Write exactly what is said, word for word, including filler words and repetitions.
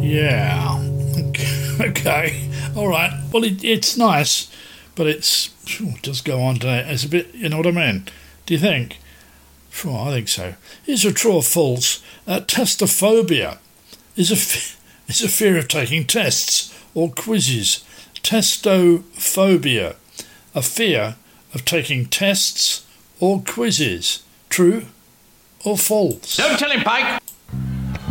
Yeah. Okay. All right. Well, it, it's nice, but it's just go on to it. It's a bit, you know what I mean? Do you think? Sure, I think so. Is it true or false? Uh, testophobia is a f- is a fear of taking tests or quizzes. Testophobia, a fear of taking tests or quizzes. True or false? Don't tell him, Pike.